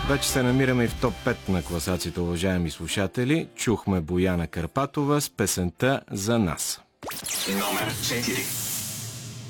Вече се намираме и в топ 5 на класацията, уважаеми слушатели. Чухме Бояна Карпатова с песента "За нас". Номер 4.